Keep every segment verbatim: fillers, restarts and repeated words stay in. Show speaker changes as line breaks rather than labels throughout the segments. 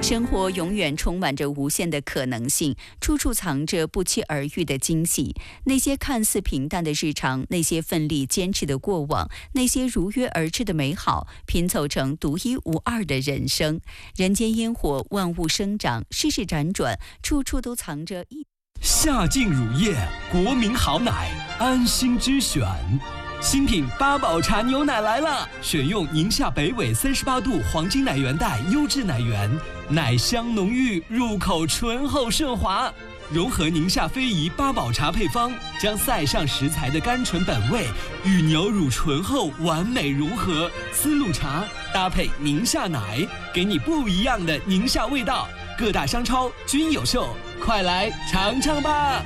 生活永远充满着无限的可能性，处处藏着不期而遇的惊喜。那些看似平淡的日常，那些奋力坚持的过往，那些如约而至的美好，拼凑成独一无二的人生。人间烟火，万物生长，世事辗转，处处都藏着一。
夏净乳业，国民好奶，安心之选。新品八宝茶牛奶来了，选用宁夏北纬三十八度黄金奶源带优质奶源，奶香浓郁，入口醇厚顺滑。融合宁夏非遗八宝茶配方，将塞上食材的甘醇本味与牛乳醇厚完美融合，丝路茶搭配宁夏奶，给你不一样的宁夏味道。各大商超均有售，快来尝尝吧！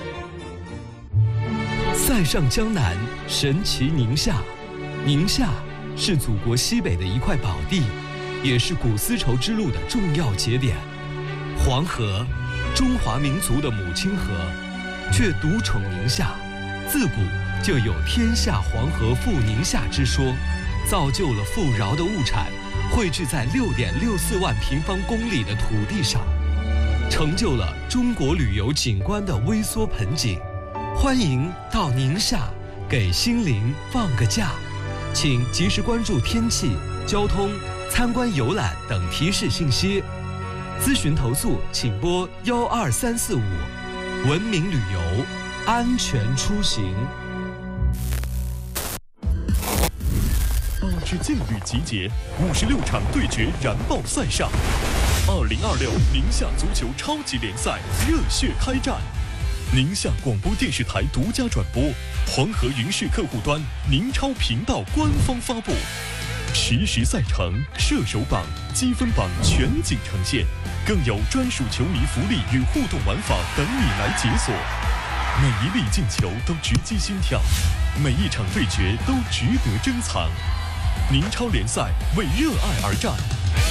塞上江南，神奇宁夏。宁夏是祖国西北的一块宝地，也是古丝绸之路的重要节点。黄河，中华民族的母亲河，却独宠宁夏。自古就有天下黄河赴宁夏之说，造就了富饶的物产汇聚在六点六四万平方公里的土地上，成就了中国旅游景观的微缩盆景。欢迎到宁夏给心灵放个假，请及时关注天气、交通、参观游览等提示信息。咨询投诉请拨幺二三四五。文明旅游，安全出行。
八支劲旅集结，五十六场对决燃爆赛上。二零二六宁夏足球超级联赛热血开战。宁夏广播电视台独家转播，黄河云视客户端宁超频道官方发布，实时赛程、射手榜、积分榜全景呈现，更有专属球迷福利与互动玩法等你来解锁。每一粒进球都直击心跳，每一场对决都值得珍藏。宁超联赛为热爱而战，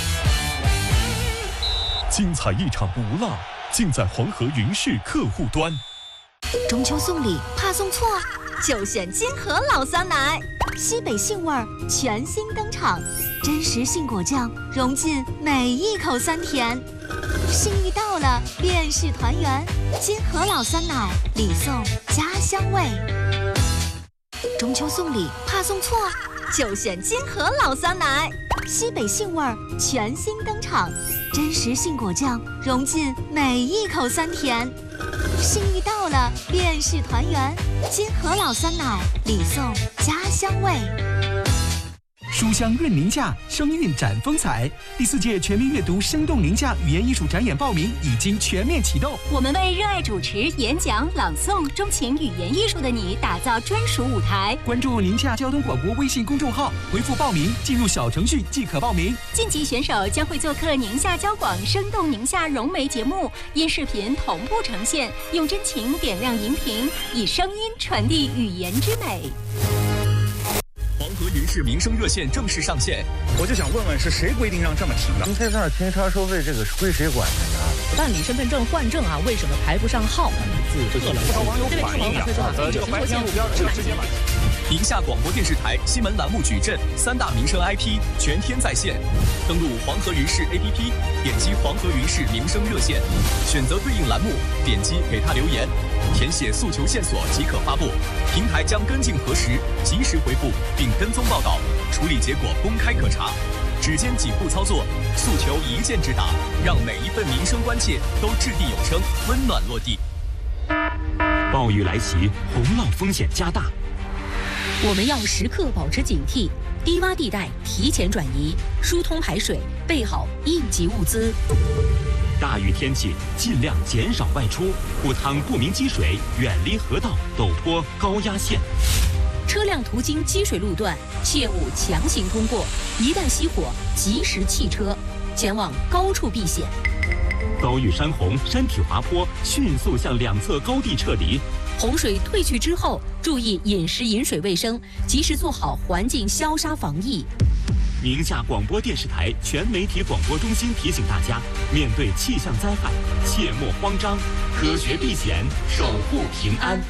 精彩一场不落，尽在黄河云视客户端。
中秋送礼怕送错，就选金河老酸奶，西北杏味儿全新登场，真实杏果酱融进每一口酸甜，心意到了便是团圆。金河老酸奶，礼送家乡味。中秋送礼怕送错，就选金河老酸奶，西北杏味儿全新登场，真实杏果酱融进每一口酸甜，心意到了便是团圆。金河老酸奶，礼送家乡味。
书香润宁夏，声韵展风采。第四届全民阅读生动宁夏语言艺术展演报名已经全面启动。
我们为热爱主持、演讲、朗诵、钟情语言艺术的你打造专属舞台。
关注宁夏交通广播微信公众号，回复报名，进入小程序即可报名。
晋级选手将会做客宁夏交广生动宁夏融媒节目，因视频同步呈现，用真情点亮荧屏，以声音传递语言之美。
黄河云视民生热线正式上线，
我就想问问，是谁规定让这么停的？
您在这儿停车收费，这个是归谁管的呀？
办理身份证换证啊，为什么排不上号？
不少网友反映啊，呃，这个白天路边这个直接买。
宁夏广播电视台新闻栏目矩阵三大民生 I P 全天在线，登录黄河云视 A P P， 点击黄河云视民生热线，选择对应栏目，点击给他留言，填写诉求线索即可发布，平台将跟进核实，及时回复并跟踪报道，处理结果公开可查。只见几步操作，诉求一键直达，让每一份民生关切都掷地有声，温暖落地。
暴雨来袭，洪涝风险加大，
我们要时刻保持警惕，低洼地带提前转移，疏通排水，备好应急物资。
大雨天气尽量减少外出，不趟不明积水，远离河道、陡坡、高压线。
车辆途经积水路段，切勿强行通过，一旦熄火，及时弃车，前往高处避险。
遭遇山洪、山体滑坡，迅速向两侧高地撤离。
洪水退去之后，注意饮食饮水卫生，及时做好环境消杀防疫。
宁夏广播电视台全媒体广播中心提醒大家，面对气象灾害，切莫慌张，科学避险，守护平安。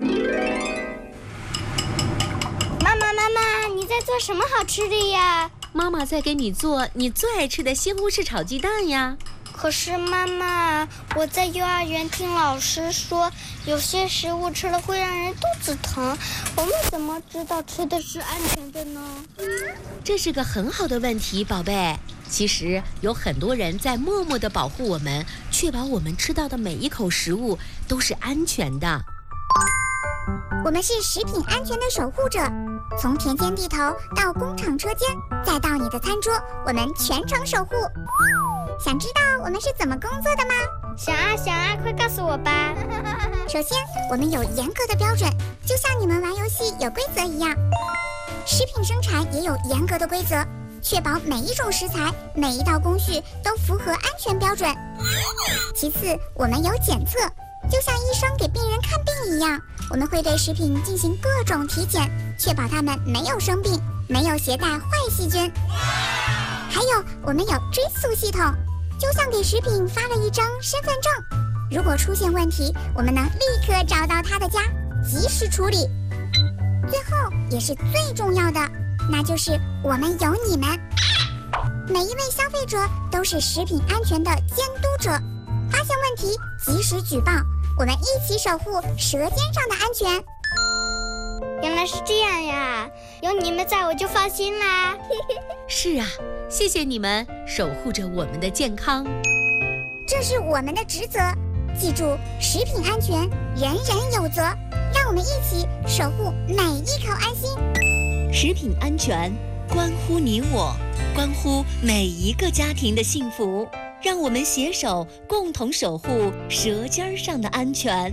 妈妈，妈妈，你在做什么好吃的呀？
妈妈在给你做你最爱吃的西红柿炒鸡蛋呀。
可是妈妈，我在幼儿园听老师说，有些食物吃了会让人肚子疼，我们怎么知道吃的是安全的呢？
这是个很好的问题，宝贝。其实有很多人在默默地保护我们，确保我们吃到的每一口食物都是安全的。
我们是食品安全的守护者，从田间地头到工厂车间，再到你的餐桌，我们全程守护。想知道我们是怎么工作的吗？
想啊想啊，快告诉我吧。
首先，我们有严格的标准，就像你们玩游戏有规则一样。食品生产也有严格的规则，确保每一种食材、每一道工序都符合安全标准。其次，我们有检测，就像医生给病人看病一样，我们会对食品进行各种体检，确保它们没有生病，没有携带坏细菌。还有，我们有追溯系统，就像给食品发了一张身份证，如果出现问题，我们能立刻找到他的家，及时处理。最后也是最重要的，那就是我们有你们。每一位消费者都是食品安全的监督者，发现问题及时举报，我们一起守护舌尖上的安全。
原来是这样呀，有你们在我就放心啦。
是啊，谢谢你们守护着我们的健康，
这是我们的职责。记住，食品安全人人有责，让我们一起守护每一口安心。
食品安全关乎你我，关乎每一个家庭的幸福，让我们携手共同守护舌尖上的安全。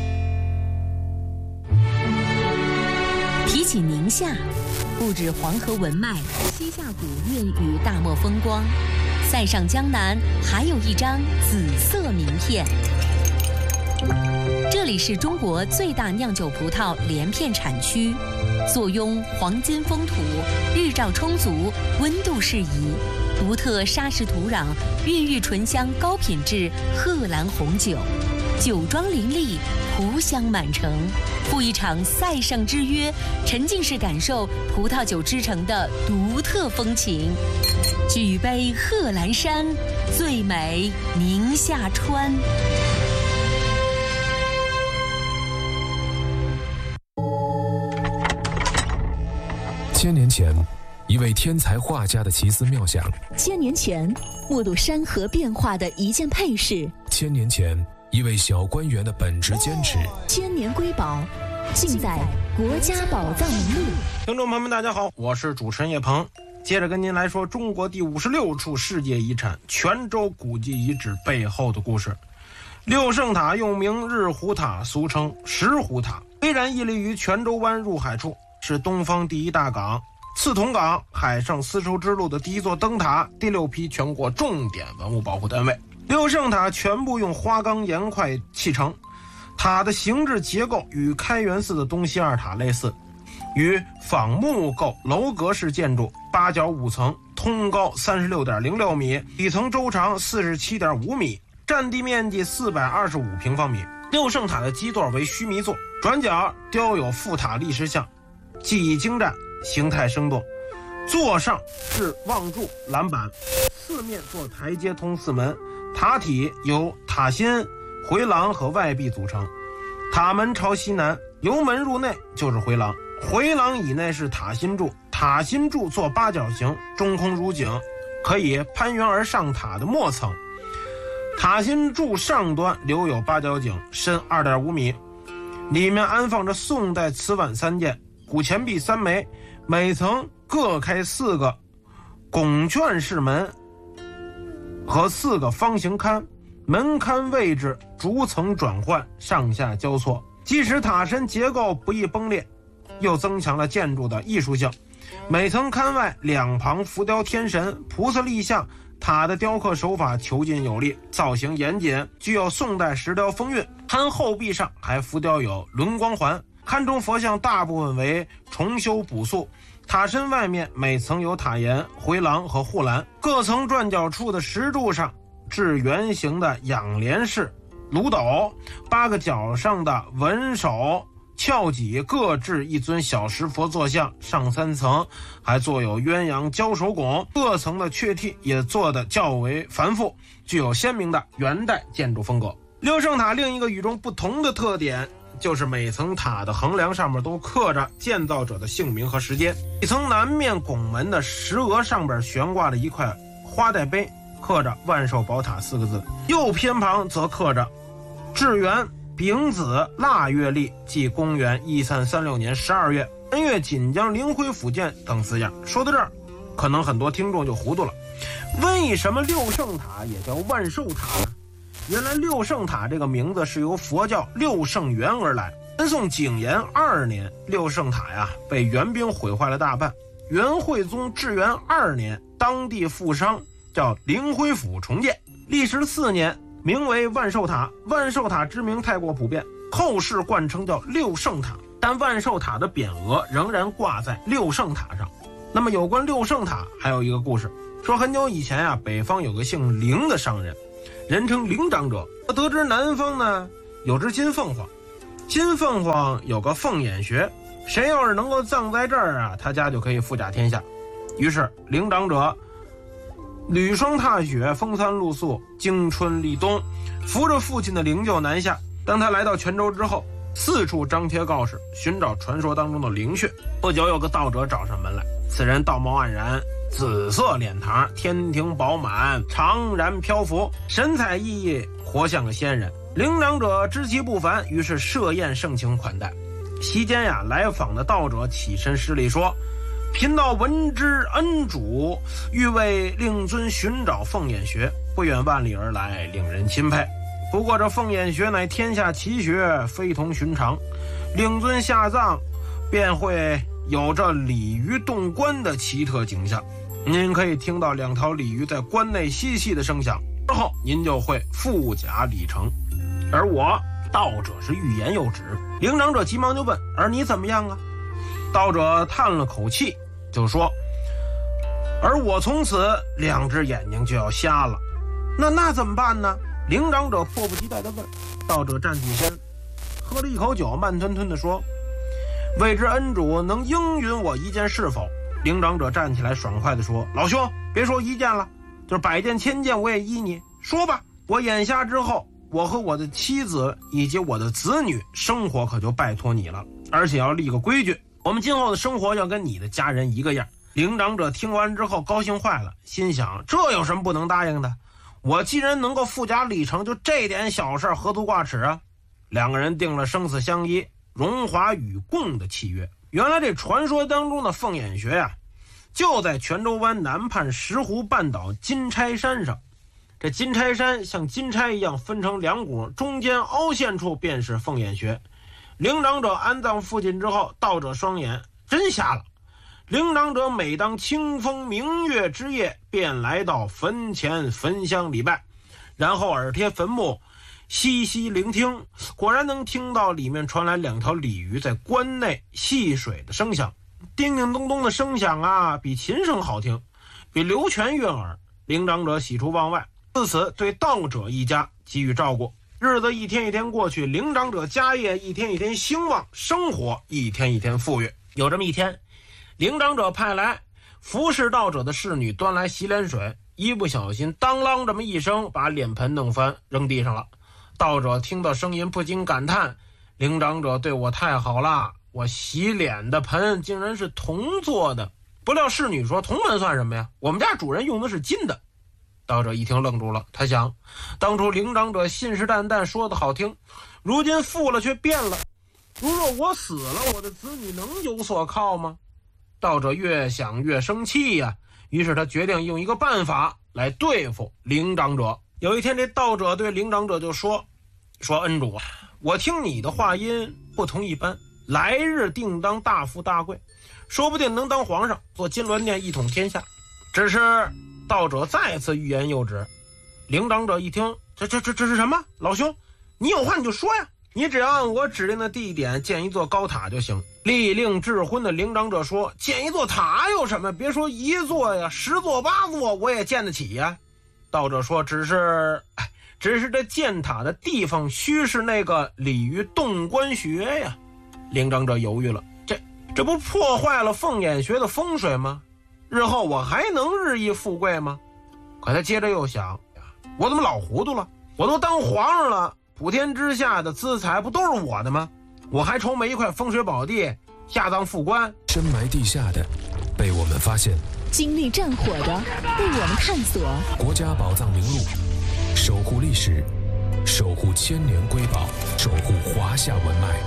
提起宁夏，不止黄河文脉、西夏古韵与大漠风光，塞上江南还有一张紫色名片。这里是中国最大酿酒葡萄连片产区，坐拥黄金风土，日照充足，温度适宜，独特砂石土壤孕育醇香高品质贺兰红酒，酒庄林立，葡香满城。赴一场塞上之约，沉浸式感受葡萄酒之城的独特风情。举杯贺兰山，最美宁夏川。
千年前，一位天才画家的奇思妙想；
千年前，目睹山河变化的一件配饰；
千年前，一位小官员的本职坚持。
千年瑰宝，尽在国家宝藏名录。
听众朋友们，大家好，我是主持人叶鹏，接着跟您来说中国第五十六处世界遗产泉州古迹遗址背后的故事。六圣塔又名日湖塔，俗称石湖塔，巍然屹立于泉州湾入海处，是东方第一大港，刺桐港海上丝绸之路的第一座灯塔，第六批全国重点文物保护单位。六圣塔全部用花岗岩块砌成，塔的形制结构与开元寺的东西二塔类似，与仿木构楼阁式建筑，八角五层，通高 三十六点零六米，底层周长 四十七点五米，占地面积四百二十五平方米。六圣塔的基座为须弥座，转角雕有副塔立石像，技艺精湛，形态生动。座上是望柱栏板，四面做台阶通四门，塔体由塔心、回廊和外壁组成。塔门朝西南，由门入内就是回廊，回廊以内是塔心柱，塔心柱做八角形，中空如井，可以攀援而上塔的末层。塔心柱上端留有八角井，深 二点五米，里面安放着宋代瓷碗三件，古钱币三枚，每层各开四个拱券式门和四个方形龛，门龛位置逐层转换，上下交错，即使塔身结构不易崩裂，又增强了建筑的艺术性。每层龛外两旁浮雕天神、菩萨立像，塔的雕刻手法遒劲有力，造型严谨，具有宋代石雕风韵。龛后壁上还浮雕有轮光环，龛中佛像大部分为重修补塑。塔身外面每层有塔檐、回廊和护栏，各层转角处的石柱上置圆形的仰莲式炉斗，八个角上的文手峭脊各置一尊小石佛坐像，上三层还做有鸳鸯交手拱，各层的阙体也做得较为繁复，具有鲜明的元代建筑风格。六圣塔另一个与众不同的特点，就是每层塔的横梁上面都刻着建造者的姓名和时间。一层南面拱门的石额上边悬挂了一块花带碑，刻着万寿宝塔四个字，右偏旁则刻着至元丙子腊月历，即公元一三三六年十二月元月锦江灵辉府建等字样。说到这儿，可能很多听众就糊涂了，为什么六圣塔也叫万寿塔呢？原来六圣塔这个名字是由佛教六圣元而来。南宋景延二年，六圣塔呀被元兵毁坏了大半。元惠宗至元二年，当地富商叫灵辉府重建，历时四年，名为万寿塔。万寿塔之名太过普遍，后世冠称叫六圣塔，但万寿塔的匾额仍然挂在六圣塔上。那么有关六圣塔还有一个故事，说很久以前啊，北方有个姓凌的商人，人称凌长者，得知南方呢有只金凤凰，金凤凰有个凤眼穴，谁要是能够葬在这儿啊，他家就可以富甲天下。于是凌长者履霜踏雪，风餐露宿，经春立冬，扶着父亲的灵柩南下。当他来到泉州之后，四处张贴告示，寻找传说当中的灵穴。不久有个道者找上门来，此人道貌岸然，紫色脸庞，天庭饱满，长髯漂浮，神采奕奕，活像个仙人。灵长者知其不凡，于是设宴盛情款待。席间呀，来访的道者起身施礼说：贫道闻知恩主欲为令尊寻找凤眼穴，不远万里而来，令人钦佩。不过这凤眼穴乃天下奇穴，非同寻常，令尊下葬便会有着鲤鱼动棺的奇特景象。您可以听到两条鲤鱼在棺内嬉戏的声响，之后您就会富甲里程。而我道者是欲言又止，灵长者急忙就问：而你怎么样啊？道者叹了口气就说：而我从此两只眼睛就要瞎了。那那怎么办呢？灵长者迫不及待地问。道者站起身，喝了一口酒，慢吞吞地说：未知恩主能应允我一件是否？灵长者站起来爽快地说：老兄，别说一件了，就是百件千件我也依你，说吧。我眼瞎之后，我和我的妻子以及我的子女生活可就拜托你了，而且要立个规矩，我们今后的生活要跟你的家人一个样。灵长者听完之后高兴坏了，心想这有什么不能答应的？我既然能够富甲里程，就这点小事何足挂齿啊？两个人定了生死相依、荣华与共的契约。原来这传说当中的凤眼穴呀、啊，就在泉州湾南畔石湖半岛金钗山上。这金钗山像金钗一样分成两股，中间凹陷处便是凤眼穴。灵长者安葬父亲之后，道者双眼真瞎了。灵长者每当清风明月之夜，便来到坟前焚香礼拜，然后耳贴坟墓，细细聆听，果然能听到里面传来两条鲤鱼在棺内戏水的声响，叮叮咚咚的声响啊，比琴声好听，比流泉悦耳。灵长者喜出望外，自此对道者一家给予照顾。日子一天一天过去，灵长者家业一天一天兴旺，生活一天一天富裕。有这么一天，灵长者派来服侍道者的侍女端来洗脸水，一不小心当啷这么一声，把脸盆弄翻扔地上了。道者听到声音不禁感叹：灵长者对我太好了，我洗脸的盆竟然是铜做的。不料侍女说：铜盆算什么呀，我们家主人用的是金的。道者一听愣住了，他想，当初灵长者信誓旦旦说的好听，如今富了却变了，如若我死了，我的子女能有所靠吗？道者越想越生气呀、啊，于是他决定用一个办法来对付灵长者。有一天，这道者对灵长者就说：说恩主啊，我听你的话音不同一般，来日定当大富大贵，说不定能当皇上，做金銮殿一统天下。只是道者再次欲言又止。灵长者一听，这这这这是什么？老兄，你有话你就说呀，你只要按我指定的地点建一座高塔就行。立令智昏的灵长者说：建一座塔有什么？别说一座呀，十座八座我也建得起呀。道者说：只是哎，只是这建塔的地方须是那个鲤鱼洞棺穴呀。 灵长者犹豫了，这这不破坏了凤眼穴的风水吗？日后我还能日益富贵吗？可他接着又想，我怎么老糊涂了？我都当皇上了，普天之下的资财不都是我的吗？我还愁没一块风水宝地下葬副官？
深埋地下的被我们发现，
经历战火的被我们探索。
国家宝藏名录，守护历史，守护千年瑰宝，守护华夏文脉。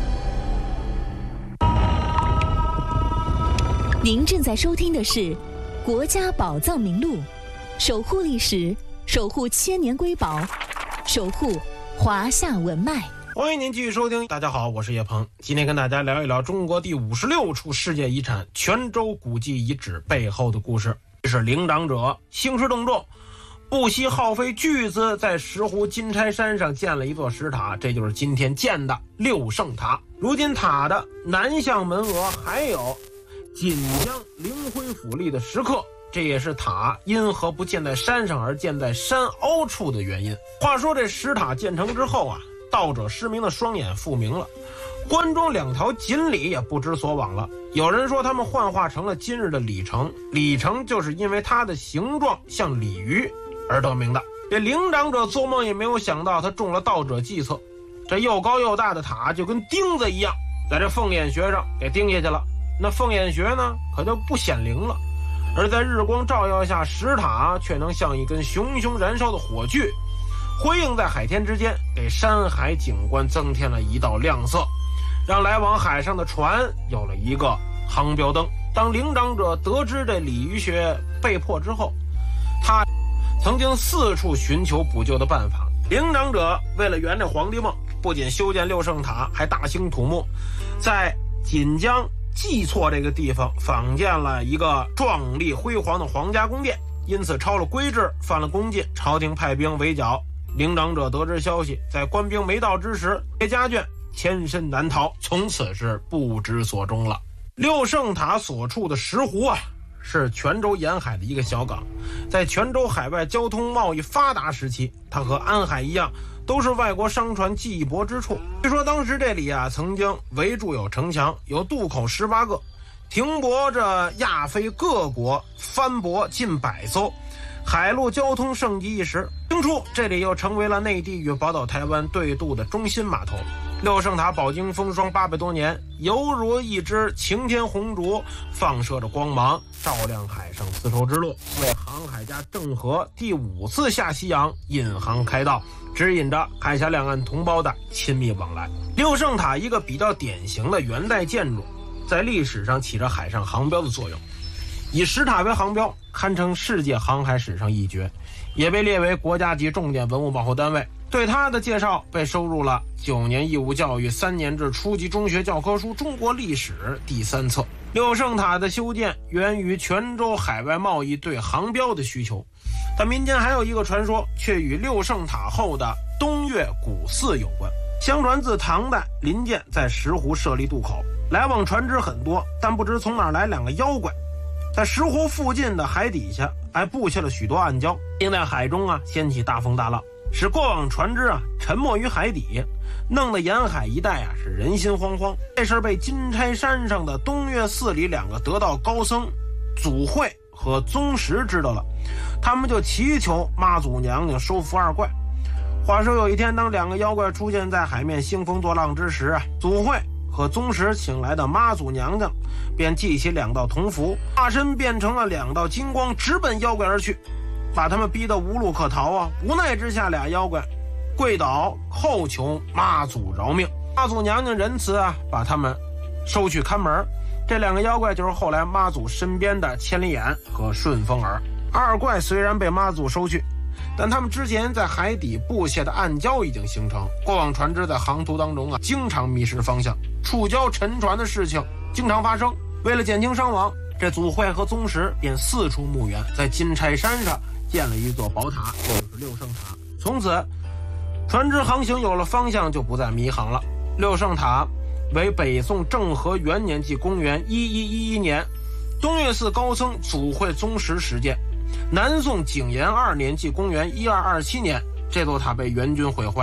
您正在收听的是《国家宝藏名录》，守护历史，守护千年瑰宝，守护华夏文脉。
欢迎您继续收听。大家好，我是叶鹏，今天跟大家聊一聊中国第五十六处世界遗产泉州古迹遗址背后的故事。这是灵长者兴师动众，不惜耗费巨资，在石湖金钗山上建了一座石塔，这就是今天建的六圣塔。如今塔的南向门额还有锦江灵辉府立的石刻，这也是塔因何不建在山上而建在山凹处的原因。话说这石塔建成之后啊，道者失明的双眼复明了，关中两条锦鲤也不知所往了。有人说他们幻化成了今日的鲤城，鲤城就是因为它的形状像鲤鱼而得名的。这灵长者做梦也没有想到，他中了道者计策，这又高又大的塔就跟钉子一样，在这凤眼穴上给钉下去了。那凤眼穴呢，可就不显灵了，而在日光照耀下，石塔却能像一根熊熊燃烧的火炬，辉映在海天之间，给山海景观增添了一道亮色，让来往海上的船有了一个航标灯。当灵长者得知这鲤鱼穴被破之后，他曾经四处寻求补救的办法。灵长者为了圆这皇帝梦，不仅修建六圣塔，还大兴土木，在锦江济错这个地方仿建了一个壮丽辉煌的皇家宫殿，因此超了规制，犯了宫禁，朝廷派兵围剿。灵长者得知消息，在官兵没到之时，别家眷千身难逃，从此是不知所终了。六圣塔所处的石湖啊，是泉州沿海的一个小港，在泉州海外交通贸易发达时期，它和安海一样，都是外国商船寄泊之处。据说当时这里啊，曾经围筑有城墙，有渡口十八个，停泊着亚非各国帆舶近百艘，海陆交通盛极一时。清初这里又成为了内地与宝岛台湾对渡的中心码头。六圣塔饱经风霜八百多年，犹如一只擎天红烛，放射着光芒，照亮海上丝绸之路，为航海家郑和第五次下西洋引航开道，指引着海峡两岸同胞的亲密往来。六圣塔一个比较典型的元代建筑，在历史上起着海上航标的作用，以石塔为航标，堪称世界航海史上一绝，也被列为国家级重点文物保护单位。对它的介绍被收入了九年义务教育三年制初级中学教科书《中国历史》第三册。六圣塔的修建源于泉州海外贸易对航标的需求，但民间还有一个传说，却与六圣塔后的东岳古寺有关。相传自唐代，临建在石湖设立渡口，来往船只很多，但不知从哪儿来两个妖怪，在石湖附近的海底下还布下了许多暗礁，并在海中啊掀起大风大浪，使过往船只啊沉没于海底，弄得沿海一带啊是人心惶惶。这事被金钗山上的东岳寺里两个得道高僧祖慧和宗实知道了，他们就祈求妈祖娘娘收服二怪。话说有一天，当两个妖怪出现在海面兴风作浪之时啊，祖慧和宗实请来的妈祖娘娘便系起两道铜符，化身变成了两道金光，直奔妖怪而去，把他们逼得无路可逃啊！无奈之下，俩妖怪跪倒叩求妈祖饶命。妈祖娘娘仁慈啊，把他们收去看门。这两个妖怪就是后来妈祖身边的千里眼和顺风耳。二怪虽然被妈祖收去，但他们之前在海底布下的暗礁已经形成，过往船只在航途当中啊，经常迷失方向，触礁沉船的事情经常发生。为了减轻伤亡，这祖慧和宗实便四处墓园，在金钗山上建了一座宝塔，就是六圣塔。从此船只航行有了方向，就不再迷航了。六圣塔为北宋政和元年即公元一一一一年东岳寺高僧祖慧宗实始建，南宋景延二年即公元一二二七年，这座塔被元军毁坏。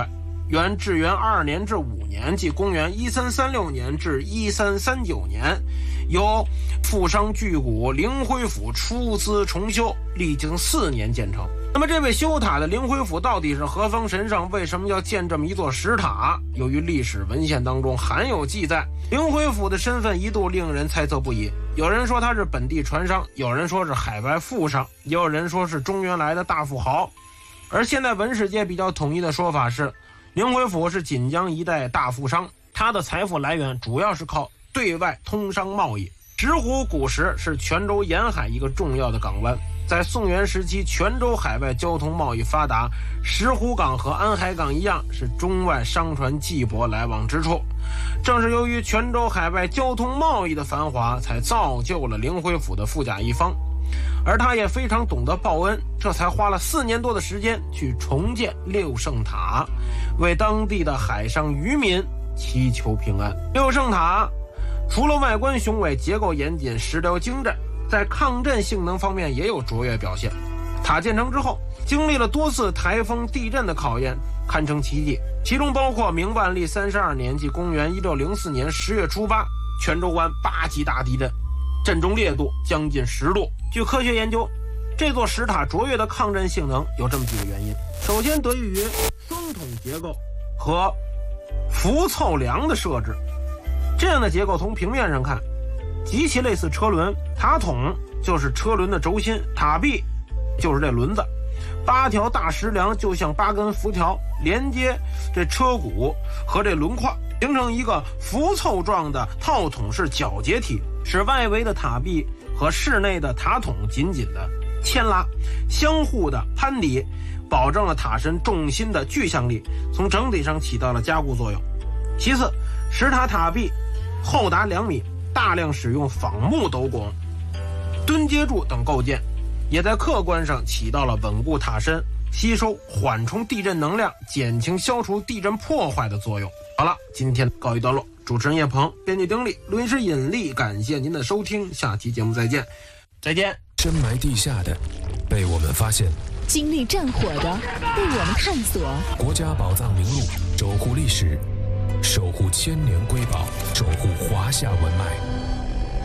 原至元二年至五年，即公元一三三六年至一三三九年，由富商巨贾灵辉府出资重修，历经四年建成。那么这位修塔的灵辉府到底是何方神圣？为什么要建这么一座石塔？由于历史文献当中含有记载，灵辉府的身份一度令人猜测不已。有人说他是本地船商，有人说是海外富商，也有人说是中原来的大富豪。而现在文史界比较统一的说法是，灵辉府是锦江一带大富商，他的财富来源主要是靠对外通商贸易。石湖古时是泉州沿海一个重要的港湾，在宋元时期，泉州海外交通贸易发达，石湖港和安海港一样，是中外商船寄泊来往之处。正是由于泉州海外交通贸易的繁华，才造就了灵辉府的富甲一方。而他也非常懂得报恩，这才花了四年多的时间去重建六圣塔，为当地的海上渔民祈求平安。六圣塔除了外观雄伟、结构严谨、石雕精湛，在抗震性能方面也有卓越表现。塔建成之后，经历了多次台风、地震的考验，堪称奇迹。其中包括明万历三十二年，即公元一六零四年十月初八，泉州湾八级大地震，震中烈度将近十度。据科学研究，这座石塔卓越的抗震性能有这么几个原因。首先得益于双筒结构和浮凑梁的设置，这样的结构从平面上看极其类似车轮，塔筒就是车轮的轴心，塔壁就是这轮子，八条大石梁就像八根辐条，连接这车骨和这轮框，形成一个浮凑状的套筒式绞结体，使外围的塔壁和室内的塔筒紧紧的牵拉，相互的攀抵，保证了塔身重心的具象力，从整体上起到了加固作用。其次，石塔塔壁厚达两米，大量使用仿木斗拱、墩接柱等构件，也在客观上起到了稳固塔身、吸收缓冲地震能量、减轻消除地震破坏的作用。好了，今天告一段落。主持人叶鹏，编辑丁力，录音师尹力，感谢您的收听，下期节目再见。再见。
深埋地下的被我们发现，
经历战火的被我们探索。
国家宝藏名录，守护历史，守护千年瑰宝，守护华夏文脉。